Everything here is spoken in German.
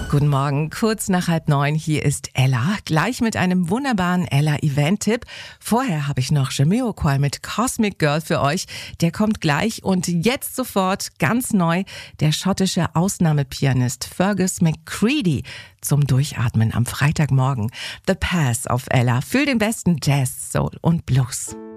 Guten Morgen, kurz nach 8:30, hier ist Ella, gleich mit einem wunderbaren Ella-Event-Tipp. Vorher habe ich noch Jamiroquai mit Cosmic Girl für euch, der kommt gleich und jetzt sofort ganz neu der schottische Ausnahmepianist Fergus McCready zum Durchatmen am Freitagmorgen. The Pass auf Ella für den besten Jazz, Soul und Blues.